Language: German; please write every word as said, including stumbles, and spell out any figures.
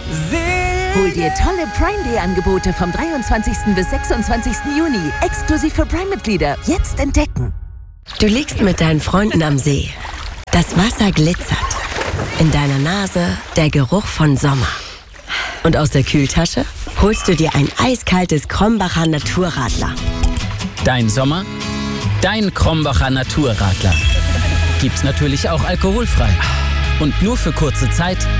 Hol dir tolle Prime Day Angebote vom dreiundzwanzigsten bis sechsundzwanzigsten Juni. Exklusiv für Prime-Mitglieder. Jetzt entdecken. Du liegst mit deinen Freunden am See. Das Wasser glitzert. In deiner Nase der Geruch von Sommer. Und aus der Kühltasche holst du dir ein eiskaltes Krombacher Naturradler. Dein Sommer, dein Krombacher Naturradler. Gibt's natürlich auch alkoholfrei. Und nur für kurze Zeit